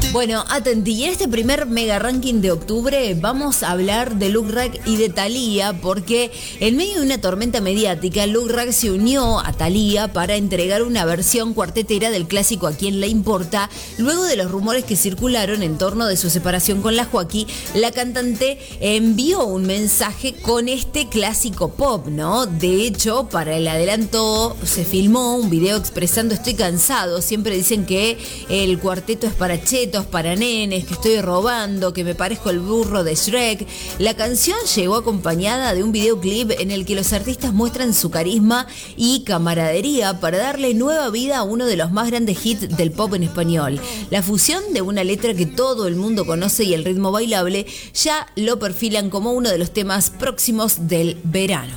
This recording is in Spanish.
Bueno, atenti, en este primer mega ranking de octubre vamos a hablar de Luk Rak y de Thalía, porque en medio de una tormenta mediática, Luk Rak se unió a Thalía para entregar una versión cuartetera del clásico A Quién Le Importa. Luego de los rumores que circularon en torno de su separación con la Joaquí, la cantante envió un mensaje con este clásico pop, ¿no? De hecho, para el adelanto se filmó un video expresando: estoy cansado, siempre dicen que el cuarteto es para chetos, para nenes, que estoy robando, que me parezco el burro de Shrek. La canción llegó acompañada de un videoclip en el que los artistas muestran su carisma y camaradería para darle nueva vida a uno de los más grandes hits del pop en español. La fusión de una letra que todo el mundo conoce y el ritmo bailable ya lo perfilan como uno de los temas próximos del verano.